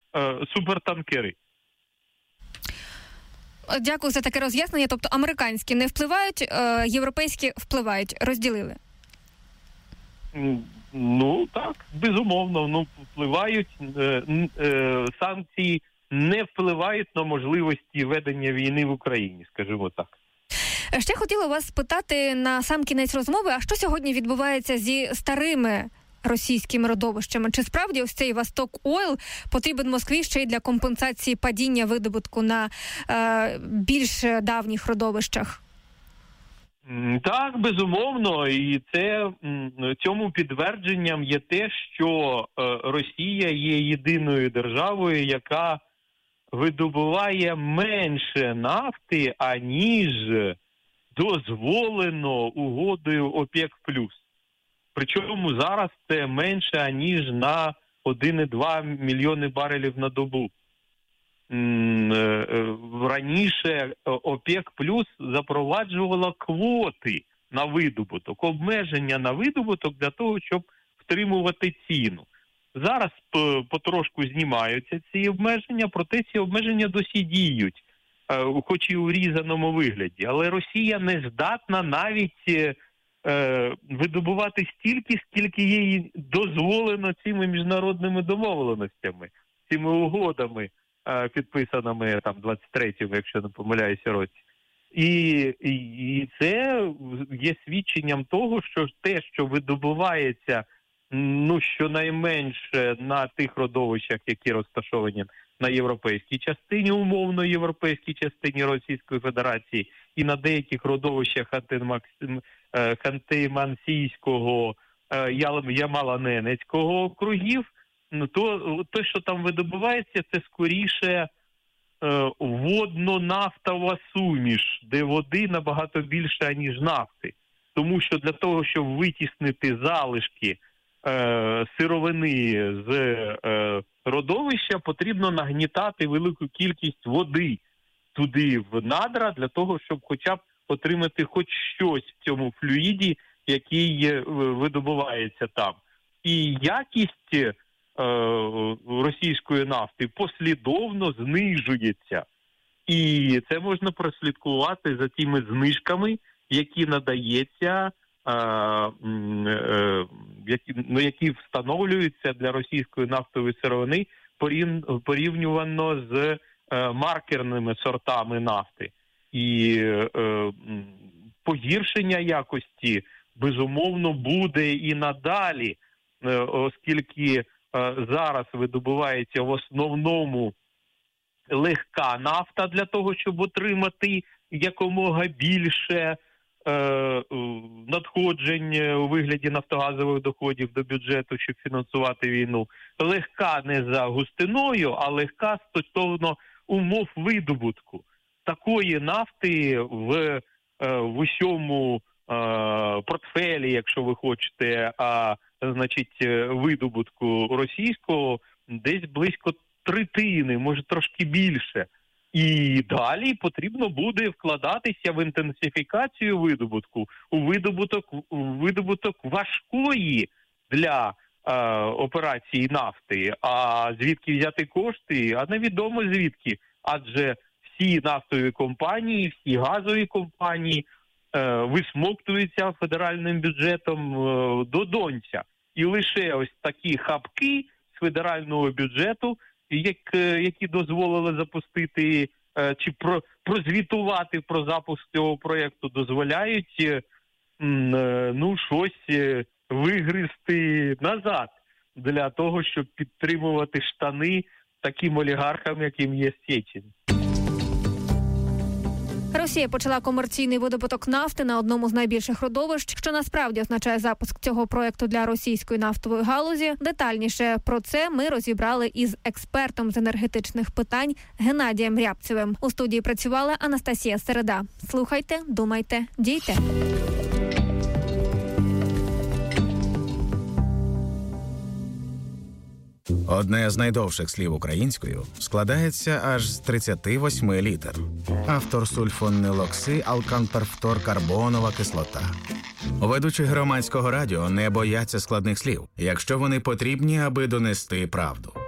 супертанкери. Дякую за таке роз'яснення. Тобто американські не впливають, європейські впливають. Розділили. Ну, так, безумовно. Ну, впливають. Санкції не впливають на можливості ведення війни в Україні, скажімо так. Ще хотіла вас спитати на сам кінець розмови, а що сьогодні відбувається зі старими російськими родовищами? Чи справді ось цей Восток Ойл потрібен Москві ще й для компенсації падіння видобутку на більш давніх родовищах? Так, безумовно. І цьому підтвердженням є те, що Росія є єдиною державою, яка видобуває менше нафти, аніж дозволено угодою ОПЕК+. Причому зараз це менше, аніж на 1,2 мільйони барелів на добу. Раніше ОПЕК+ запроваджувала квоти на видобуток, обмеження на видобуток для того, щоб втримувати ціну. Зараз потрошку знімаються ці обмеження, проте ці обмеження досі діють, хоч і у різаному вигляді. Але Росія не здатна навіть видобувати стільки, скільки їй дозволено цими міжнародними домовленостями, цими угодами, підписаними там 23-му, якщо не помиляюся, році. І це є свідченням того, що те, що видобувається, ну, щонайменше на тих родовищах, які розташовані на європейській частині, умовно європейській частині Російської Федерації, і на деяких родовищах Ханти-Мансійського, Ямало-Ненецького округів, то те, що там видобувається, це скоріше водно-нафтова суміш, де води набагато більше, аніж нафти. Тому що для того, щоб витіснити залишки сировини з родовища, потрібно нагнітати велику кількість води туди в надра, для того, щоб хоча б отримати хоч щось в цьому флюїді, який видобувається там. І якість російської нафти послідовно знижується. І це можна прослідкувати за тими знижками, які надається, які встановлюються для російської нафтової сировини порівнювано з маркерними сортами нафти. І погіршення якості, безумовно, буде і надалі, оскільки зараз видобувається в основному легка нафта для того, щоб отримати якомога більше надходжень у вигляді нафтогазових доходів до бюджету, щоб фінансувати війну. Легка не за густиною, а легка стосовно умов видобутку. Такої нафти в усьому портфелі, якщо ви хочете, видобутку російського, десь близько третини, може трошки більше. І далі потрібно буде вкладатися в інтенсифікацію видобутку, у видобуток важкої для операції нафти. А звідки взяти кошти? А невідомо звідки. Адже всі нафтові компанії, всі газові компанії висмоктуються федеральним бюджетом до донця. І лише ось такі хапки з федерального бюджету, які дозволили запустити чи прозвітувати про запуск цього проєкту, дозволяють щось вигризти назад для того, щоб підтримувати штани таким олігархам, яким є Сєчін. Росія почала комерційний видобуток нафти на одному з найбільших родовищ, що насправді означає запуск цього проєкту для російської нафтової галузі. Детальніше про це ми розібрали із експертом з енергетичних питань Геннадієм Рябцевим. У студії працювала Анастасія Середа. Слухайте, думайте, дійте. Одне з найдовших слів українською складається аж з 38 літер. Автор сульфонилоксиалканперфторкарбонова кислота. Ведучі громадського радіо не бояться складних слів, якщо вони потрібні, аби донести правду.